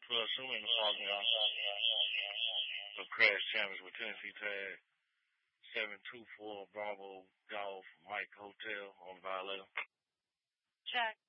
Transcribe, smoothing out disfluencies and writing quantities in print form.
12 Schumer in the parking lot. So crash challenge with Tennessee tag 724 Bravo Golf Mike Hotel on violator. Check.